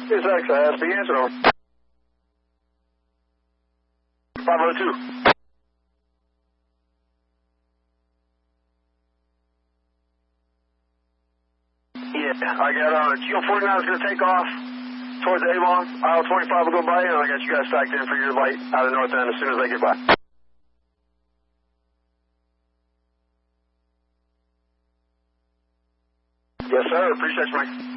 Yes, X, the answer. 502. Yeah, I got Geo 49 is going to take off towards Avon. Aisle 25 will go by, and I got you guys stacked in for your light out of the north end as soon as they get by. Yes, sir. Appreciate you, Mike.